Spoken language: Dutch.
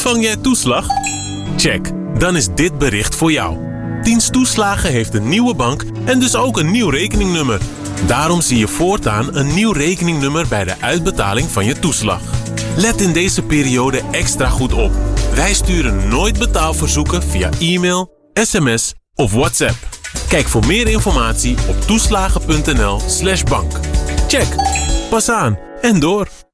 Ontvang jij toeslag? Check, dan is dit bericht voor jou. 10 Toeslagen heeft een nieuwe bank en dus ook een nieuw rekeningnummer. Daarom zie je voortaan een nieuw rekeningnummer bij de uitbetaling van je toeslag. Let in deze periode extra goed op. Wij sturen nooit betaalverzoeken via e-mail, sms of WhatsApp. Kijk voor meer informatie op toeslagen.nl/bank. Check, pas aan en door.